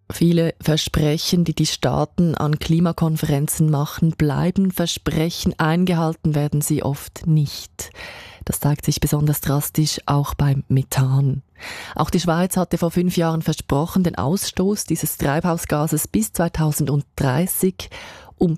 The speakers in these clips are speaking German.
Viele Versprechen, die die Staaten an Klimakonferenzen machen, bleiben Versprechen, eingehalten werden sie oft nicht. Das zeigt sich besonders drastisch auch beim Methan. Auch die Schweiz hatte vor 5 Jahren versprochen, den Ausstoß dieses Treibhausgases bis 2030 um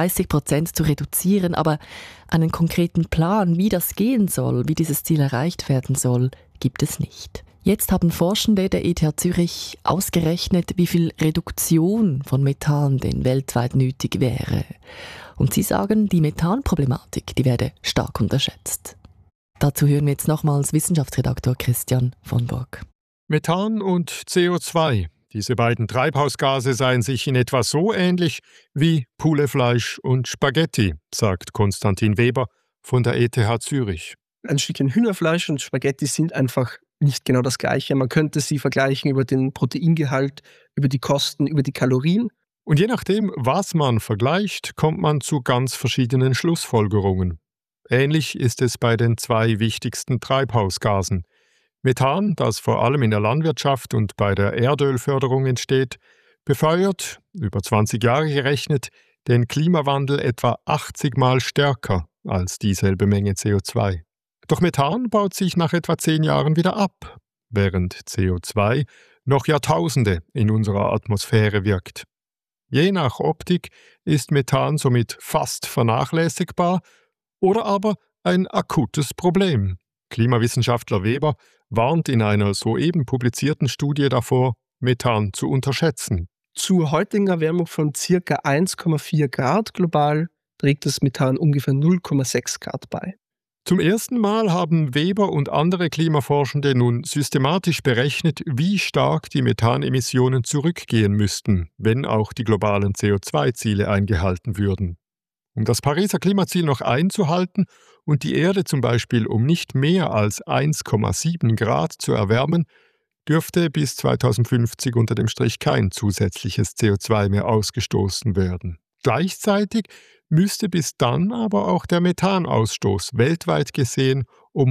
30% zu reduzieren. Aber einen konkreten Plan, wie das gehen soll, wie dieses Ziel erreicht werden soll, gibt es nicht. Jetzt haben Forschende der ETH Zürich ausgerechnet, wie viel Reduktion von Methan denn weltweit nötig wäre. Und sie sagen, die Methanproblematik, die werde stark unterschätzt. Dazu hören wir jetzt nochmals Wissenschaftsredaktor Christian von Burg. Methan und CO2, diese beiden Treibhausgase seien sich in etwa so ähnlich wie Poulefleisch und Spaghetti, sagt Konstantin Weber von der ETH Zürich. Ein Stückchen Hühnerfleisch und Spaghetti sind einfach nicht genau das Gleiche. Man könnte sie vergleichen über den Proteingehalt, über die Kosten, über die Kalorien. Und je nachdem, was man vergleicht, kommt man zu ganz verschiedenen Schlussfolgerungen. Ähnlich ist es bei den 2 wichtigsten Treibhausgasen. Methan, das vor allem in der Landwirtschaft und bei der Erdölförderung entsteht, befeuert, über 20 Jahre gerechnet, den Klimawandel etwa 80 Mal stärker als dieselbe Menge CO2. Doch Methan baut sich nach etwa 10 Jahren wieder ab, während CO2 noch Jahrtausende in unserer Atmosphäre wirkt. Je nach Optik ist Methan somit fast vernachlässigbar oder aber ein akutes Problem. Klimawissenschaftler Weber warnt in einer soeben publizierten Studie davor, Methan zu unterschätzen. Zur heutigen Erwärmung von ca. 1,4 Grad global trägt das Methan ungefähr 0,6 Grad bei. Zum ersten Mal haben Weber und andere Klimaforschende nun systematisch berechnet, wie stark die Methanemissionen zurückgehen müssten, wenn auch die globalen CO2-Ziele eingehalten würden. Um das Pariser Klimaziel noch einzuhalten und die Erde zum Beispiel um nicht mehr als 1,7 Grad zu erwärmen, dürfte bis 2050 unter dem Strich kein zusätzliches CO2 mehr ausgestoßen werden. Gleichzeitig müsste bis dann aber auch der Methanausstoß weltweit gesehen um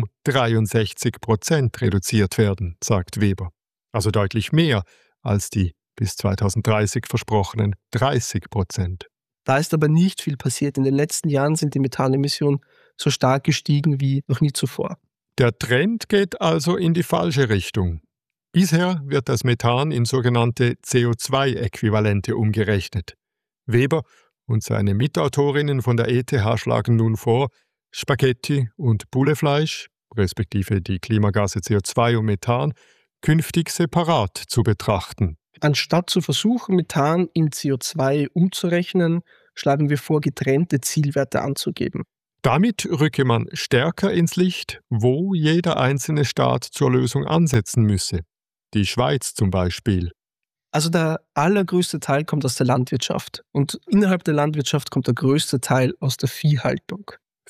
63% reduziert werden, sagt Weber. Also deutlich mehr als die bis 2030 versprochenen 30%. Da ist aber nicht viel passiert. In den letzten Jahren sind die Methanemissionen so stark gestiegen wie noch nie zuvor. Der Trend geht also in die falsche Richtung. Bisher wird das Methan in sogenannte CO2-Äquivalente umgerechnet. Weber und seine Mitautorinnen von der ETH schlagen nun vor, Spaghetti und Poulefleisch, respektive die Klimagase CO2 und Methan, künftig separat zu betrachten. Anstatt zu versuchen, Methan in CO2 umzurechnen, schlagen wir vor, getrennte Zielwerte anzugeben. Damit rücke man stärker ins Licht, wo jeder einzelne Staat zur Lösung ansetzen müsse. Die Schweiz zum Beispiel. Also der allergrößte Teil kommt aus der Landwirtschaft. Und innerhalb der Landwirtschaft kommt der größte Teil aus der Viehhaltung.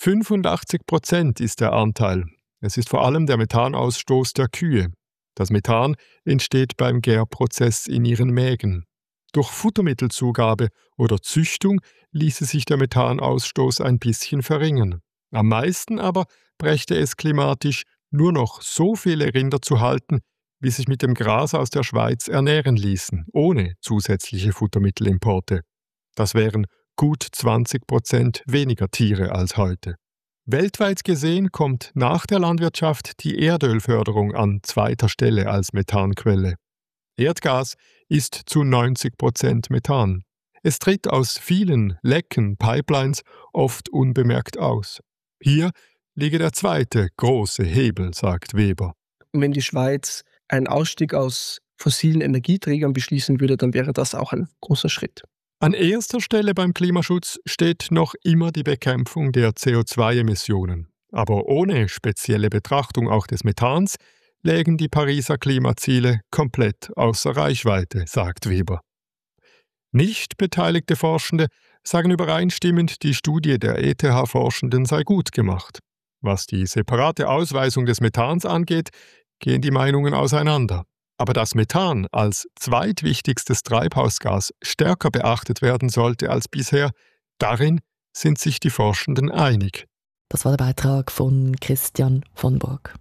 85% ist der Anteil. Es ist vor allem der Methanausstoß der Kühe. Das Methan entsteht beim Gärprozess in ihren Mägen. Durch Futtermittelzugabe oder Züchtung ließe sich der Methanausstoß ein bisschen verringern. Am meisten aber brächte es klimatisch, nur noch so viele Rinder zu halten, wie sich mit dem Gras aus der Schweiz ernähren ließen, ohne zusätzliche Futtermittelimporte. Das wären gut 20% weniger Tiere als heute. Weltweit gesehen kommt nach der Landwirtschaft die Erdölförderung an zweiter Stelle als Methanquelle. Erdgas ist zu 90% Methan. Es tritt aus vielen Lecken, Pipelines oft unbemerkt aus. Hier liege der zweite große Hebel, sagt Weber. Wenn die Schweiz einen Ausstieg aus fossilen Energieträgern beschließen würde, dann wäre das auch ein großer Schritt. An erster Stelle beim Klimaschutz steht noch immer die Bekämpfung der CO2-Emissionen. Aber ohne spezielle Betrachtung auch des Methans lägen die Pariser Klimaziele komplett außer Reichweite, sagt Weber. Nicht beteiligte Forschende sagen übereinstimmend, die Studie der ETH-Forschenden sei gut gemacht. Was die separate Ausweisung des Methans angeht, gehen die Meinungen auseinander. Aber dass Methan als zweitwichtigstes Treibhausgas stärker beachtet werden sollte als bisher, darin sind sich die Forschenden einig. Das war der Beitrag von Christian von Burg.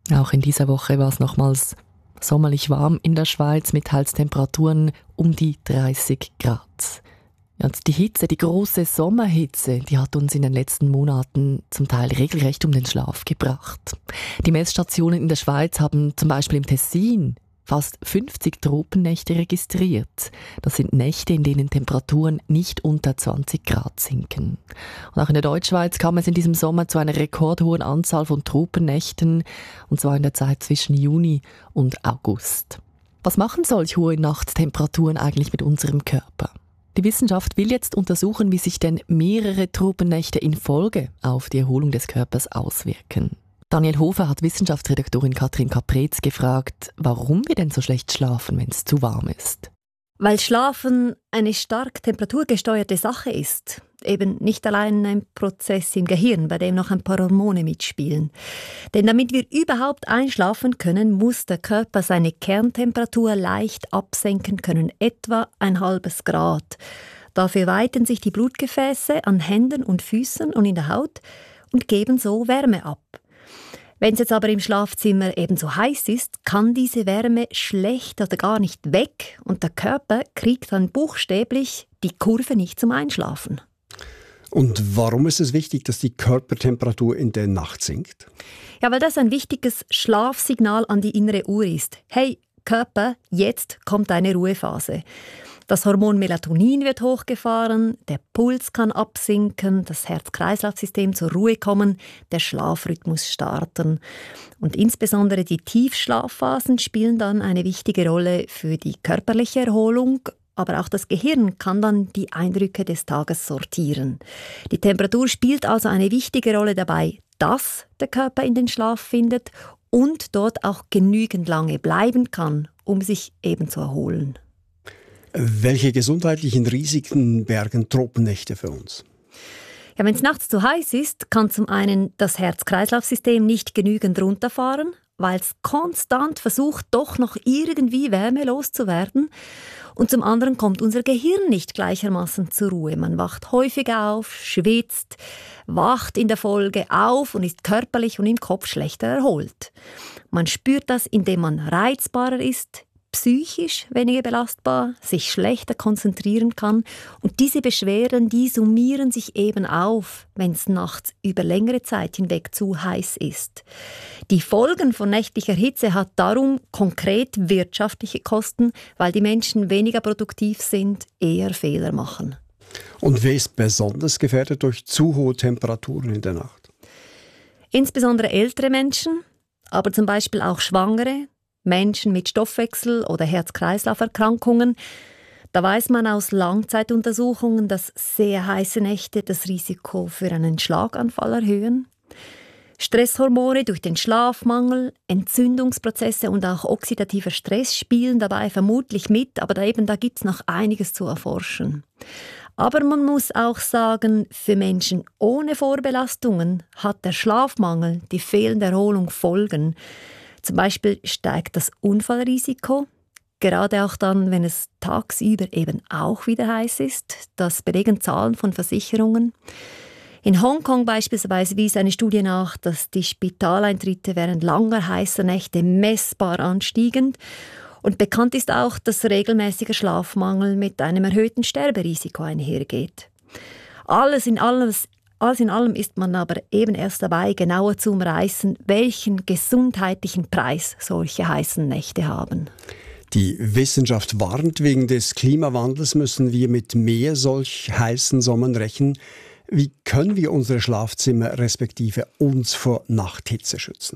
Auch in dieser Woche war es nochmals sommerlich warm in der Schweiz mit Temperaturen um die 30 Grad. Und die Hitze, die große Sommerhitze, die hat uns in den letzten Monaten zum Teil regelrecht um den Schlaf gebracht. Die Messstationen in der Schweiz haben zum Beispiel im Tessin fast 50 Tropennächte registriert. Das sind Nächte, in denen Temperaturen nicht unter 20 Grad sinken. Und auch in der Deutschschweiz kam es in diesem Sommer zu einer rekordhohen Anzahl von Tropennächten, und zwar in der Zeit zwischen Juni und August. Was machen solch hohe Nachttemperaturen eigentlich mit unserem Körper? Die Wissenschaft will jetzt untersuchen, wie sich denn mehrere Tropennächte in Folge auf die Erholung des Körpers auswirken. Daniel Hofer hat Wissenschaftsredaktorin Katrin Kapretz gefragt, warum wir denn so schlecht schlafen, wenn es zu warm ist. Weil Schlafen eine stark temperaturgesteuerte Sache ist. Eben nicht allein ein Prozess im Gehirn, bei dem noch ein paar Hormone mitspielen. Denn damit wir überhaupt einschlafen können, muss der Körper seine Kerntemperatur leicht absenken können, etwa 0,5 Grad. Dafür weiten sich die Blutgefäße an Händen und Füßen und in der Haut und geben so Wärme ab. Wenn es jetzt aber im Schlafzimmer eben so heiß ist, kann diese Wärme schlecht oder gar nicht weg und der Körper kriegt dann buchstäblich die Kurve nicht zum Einschlafen. Und warum ist es wichtig, dass die Körpertemperatur in der Nacht sinkt? Ja, weil das ein wichtiges Schlafsignal an die innere Uhr ist. Hey, Körper, jetzt kommt eine Ruhephase. Das Hormon Melatonin wird hochgefahren, der Puls kann absinken, das Herz-Kreislauf-System zur Ruhe kommen, der Schlafrhythmus starten. Und insbesondere die Tiefschlafphasen spielen dann eine wichtige Rolle für die körperliche Erholung, aber auch das Gehirn kann dann die Eindrücke des Tages sortieren. Die Temperatur spielt also eine wichtige Rolle dabei, dass der Körper in den Schlaf findet und dort auch genügend lange bleiben kann, um sich eben zu erholen. Welche gesundheitlichen Risiken bergen Tropennächte für uns? Ja, wenn es nachts zu heiß ist, kann zum einen das Herz-Kreislauf-System nicht genügend runterfahren, weil es konstant versucht, doch noch irgendwie Wärme loszuwerden. Und zum anderen kommt unser Gehirn nicht gleichermaßen zur Ruhe. Man wacht häufig auf, schwitzt, wacht in der Folge auf und ist körperlich und im Kopf schlechter erholt. Man spürt das, indem man reizbarer ist, psychisch weniger belastbar, sich schlechter konzentrieren kann. Und diese Beschwerden, die summieren sich eben auf, wenn es nachts über längere Zeit hinweg zu heiß ist. Die Folgen von nächtlicher Hitze hat darum konkret wirtschaftliche Kosten, weil die Menschen weniger produktiv sind, eher Fehler machen. Und wer ist besonders gefährdet durch zu hohe Temperaturen in der Nacht? Insbesondere ältere Menschen, aber zum Beispiel auch Schwangere, Menschen mit Stoffwechsel- oder Herz-Kreislauf-Erkrankungen. Da weiß man aus Langzeituntersuchungen, dass sehr heiße Nächte das Risiko für einen Schlaganfall erhöhen. Stresshormone durch den Schlafmangel, Entzündungsprozesse und auch oxidativer Stress spielen dabei vermutlich mit, aber da gibt es noch einiges zu erforschen. Aber man muss auch sagen, für Menschen ohne Vorbelastungen hat der Schlafmangel, die fehlende Erholung Folgen. Zum Beispiel steigt das Unfallrisiko, gerade auch dann, wenn es tagsüber eben auch wieder heiß ist. Das belegen Zahlen von Versicherungen. In Hongkong beispielsweise wies eine Studie nach, dass die Spitaleintritte während langer heißer Nächte messbar anstiegen. Und bekannt ist auch, dass regelmäßiger Schlafmangel mit einem erhöhten Sterberisiko einhergeht. Alles in allem ist man aber eben erst dabei, genauer zu umreißen, welchen gesundheitlichen Preis solche heißen Nächte haben. Die Wissenschaft warnt, wegen des Klimawandels müssen wir mit mehr solch heißen Sommern rechnen. Wie können wir unsere Schlafzimmer respektive uns vor Nachthitze schützen?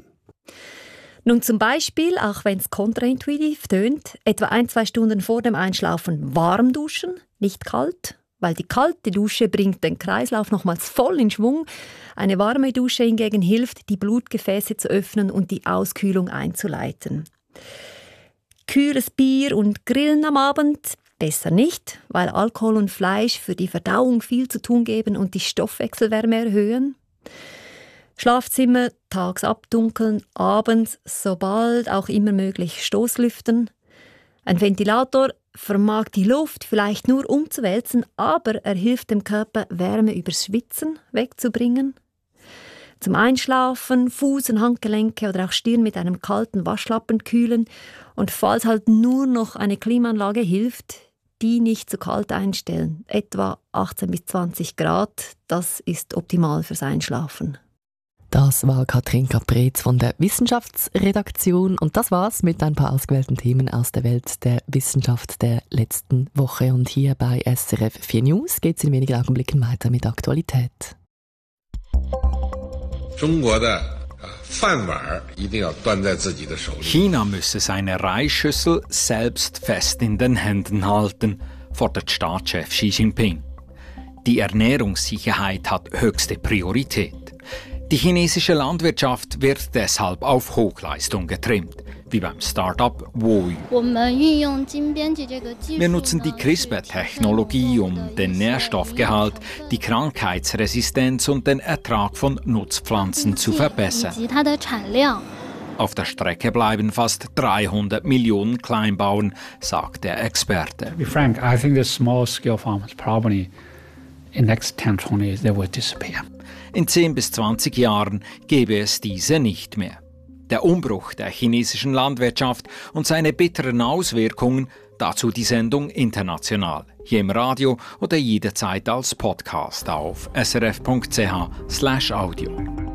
Nun zum Beispiel, auch wenn es kontraintuitiv tönt, etwa 1-2 Stunden vor dem Einschlafen warm duschen, nicht kalt, weil die kalte Dusche bringt den Kreislauf nochmals voll in Schwung. Eine warme Dusche hingegen hilft, die Blutgefäße zu öffnen und die Auskühlung einzuleiten. Kühles Bier und Grillen am Abend besser nicht, weil Alkohol und Fleisch für die Verdauung viel zu tun geben und die Stoffwechselwärme erhöhen. Schlafzimmer tags abdunkeln, abends sobald auch immer möglich Stoßlüften. Ein Ventilator vermag die Luft vielleicht nur umzuwälzen, aber er hilft dem Körper, Wärme übers Schwitzen wegzubringen. Zum Einschlafen, Fuß- und Handgelenke oder auch Stirn mit einem kalten Waschlappen kühlen. Und falls halt nur noch eine Klimaanlage hilft, die nicht zu kalt einstellen. Etwa 18 bis 20 Grad, das ist optimal fürs Einschlafen. Das war Katrin Kapretz von der Wissenschaftsredaktion und das war's mit ein paar ausgewählten Themen aus der Welt der Wissenschaft der letzten Woche. Und hier bei SRF 4 News geht es in wenigen Augenblicken weiter mit Aktualität. China müsse seine Reisschüssel selbst fest in den Händen halten, fordert Staatschef Xi Jinping. Die Ernährungssicherheit hat höchste Priorität. Die chinesische Landwirtschaft wird deshalb auf Hochleistung getrimmt, wie beim Start-up Woyu. Wir nutzen die CRISPR-Technologie, um den Nährstoffgehalt, die Krankheitsresistenz und den Ertrag von Nutzpflanzen zu verbessern. Auf der Strecke bleiben fast 300 Millionen Kleinbauern, sagt der Experte. To be frank, I think the small-scale farmers probably in the next 10, 20 years they will disappear. In 10 bis 20 Jahren gäbe es diese nicht mehr. Der Umbruch der chinesischen Landwirtschaft und seine bitteren Auswirkungen, dazu die Sendung international, hier im Radio oder jederzeit als Podcast auf srf.ch/audio.